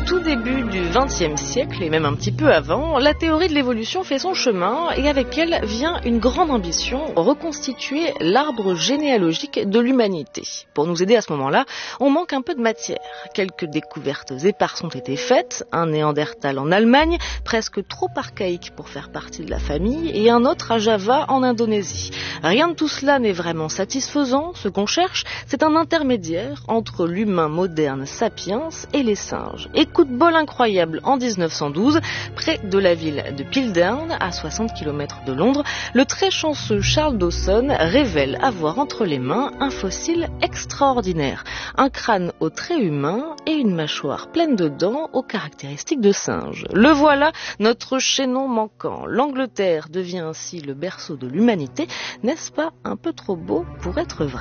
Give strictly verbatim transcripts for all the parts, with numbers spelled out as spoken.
tout début du vingtième siècle, et même un petit peu avant, la théorie de l'évolution fait son chemin et avec elle vient une grande ambition, reconstituer l'arbre généalogique de l'humanité. Pour nous aider à ce moment-là, on manque un peu de matière. Quelques découvertes éparses ont été faites, un Néandertal en Allemagne, presque trop archaïque pour faire partie de la famille, et un autre à Java en Indonésie. Rien de tout cela n'est vraiment satisfaisant. Ce qu'on cherche, c'est un intermédiaire entre l'humain moderne sapiens et les singes. Et coup de bol incroyable, en dix-neuf cent douze, près de la ville de Piltdown, à soixante kilomètres de Londres, le très chanceux Charles Dawson révèle avoir entre les mains un fossile extraordinaire. Un crâne aux traits humains et une mâchoire pleine de dents aux caractéristiques de singe. Le voilà, notre chaînon manquant. L'Angleterre devient ainsi le berceau de l'humanité. N'est-ce pas un peu trop beau pour être vrai ?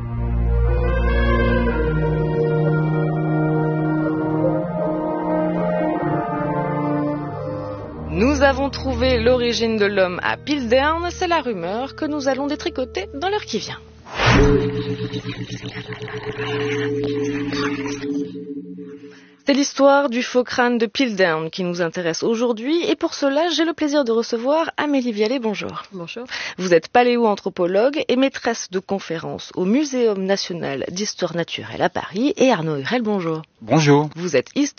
Nous avons trouvé l'origine de l'homme à Piltdown, c'est la rumeur que nous allons détricoter dans l'heure qui vient. C'est l'histoire du faux crâne de Piltdown qui nous intéresse aujourd'hui et pour cela, j'ai le plaisir de recevoir Amélie Vialet. Bonjour. Bonjour. Vous êtes paléo-anthropologue et maîtresse de conférences au Muséum national d'histoire naturelle à Paris et Arnaud Hurel. Bonjour. Bonjour. Vous êtes historien.